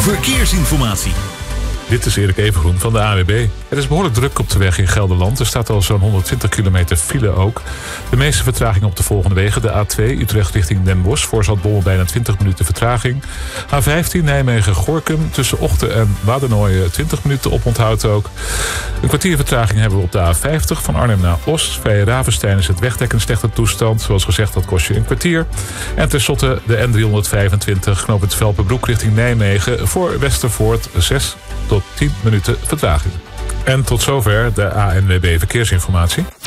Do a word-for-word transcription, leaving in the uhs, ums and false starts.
Verkeersinformatie. Dit is Erik Evengroen van de A N W B. Het is behoorlijk druk op de weg in Gelderland. Er staat al zo'n honderdtwintig kilometer file ook. De meeste vertraging op de volgende wegen. De A twee Utrecht richting Den Bosch. Voor Zaltbommel bijna twintig minuten vertraging. A vijftien Nijmegen-Gorinchem. Tussen Ochten en Wadernooien twintig minuten oponthoud ook. Een kwartier vertraging hebben we op de A vijftig. Van Arnhem naar Os. Bij Ravenstein is het wegdek in slechte toestand. Zoals gezegd, dat kost je een kwartier. En tenslotte de N driehonderdvijfentwintig. Knooppunt Velpenbroek richting Nijmegen. Voor Westervoort zes tot tien minuten vertraging. En tot zover de A N W B Verkeersinformatie.